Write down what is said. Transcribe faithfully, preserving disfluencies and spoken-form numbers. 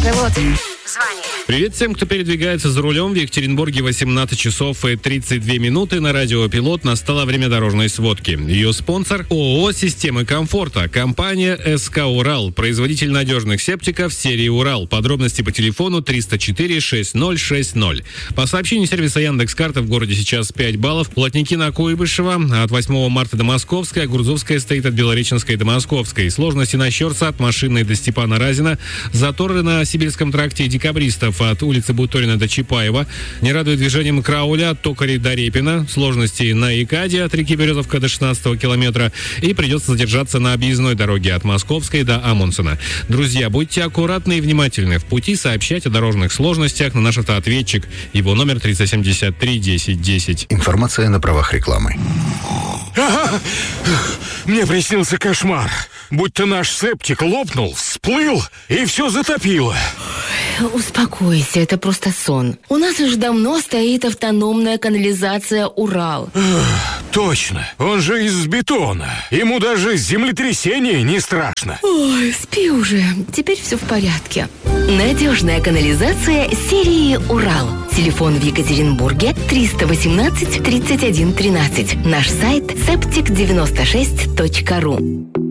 Автопилот. Звони. Привет всем, кто передвигается за рулем. В Екатеринбурге восемнадцать часов и тридцать две минуты. На радио «Пилот» настало время дорожной сводки. Ее спонсор – ООО «Системы комфорта». Компания СК «Урал». Производитель надежных септиков серии «Урал». Подробности по телефону триста четыре шестьдесят ноль шестьдесят. По сообщению сервиса Яндекс.Карта в городе сейчас пять баллов. Плотники на Куйбышева от восьмого марта до Московской, а Гурзовская стоит от Белореченской до Московской. Сложности на Щерса от Машинной до Степана Разина. Заторы на Сибирском тракте Декабристов от улицы Буторина до Чапаева. Не радует движением Крауля от Токарей до Репина. Сложности на Икаде от реки Березовка до шестнадцатого километра. И придется задержаться на объездной дороге от Московской до Амундсена. Друзья, будьте аккуратны и внимательны. В пути сообщайте о дорожных сложностях на наш автоответчик. Его номер триста семьдесят три десять десять. Информация на правах рекламы. Ага. Мне приснился кошмар. Будто наш септик лопнул, всплыл и все затопило. Успокойся, это просто сон. У нас уже давно стоит автономная канализация «Урал». Эх, точно, он же из бетона. Ему даже землетрясение не страшно. Ой, спи уже, теперь все в порядке. Надежная канализация серии «Урал». Телефон в Екатеринбурге триста восемнадцать тридцать один тринадцать. Наш сайт септик девяносто шесть точка ру.